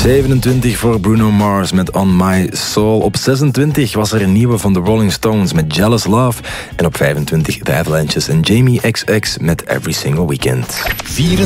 27 voor Bruno Mars met On My Soul. Op 26 was er een nieuwe van de Rolling Stones met Jealous Love. En op 25 The Avalanches en Jamie XX met Every Single Weekend.